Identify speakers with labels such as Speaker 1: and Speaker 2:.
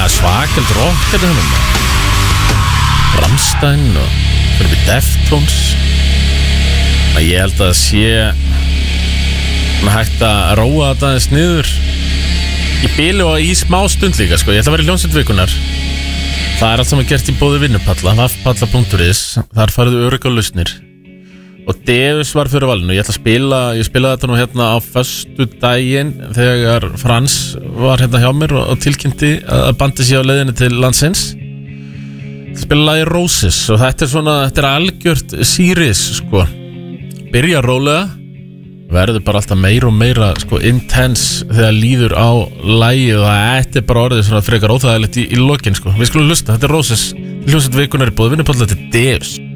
Speaker 1: svakald rock þetta Rammstein og fyrir við Deftones. Ég held að sé hægt að róa þetta aðeins niður í bili og í smá stund líka sko. Ég ætla að vera í hljómsveit vikunar. Það allt saman gert í bóði vinnupalla, vaffpalla.is. Þar farið örugg á lausnir. Og Deus var fyrir valinu. Ég spilaði þetta nú hérna á föstudaginn þegar Frans var hérna hjá mér og tilkynnti að bandi sig á leiðinni til landsins. Spila lagi Roses og þetta er algjört series sko. Byrja rólega, verður bara alltaf meira og meira sko intense þegar líður á lagi og þetta bara orðið svona frekar óþægilegt í lokin sko. Við skulum hlusta, þetta er Roses, hljómsveit vikunar í bóði vinnupalla, þetta er Deus.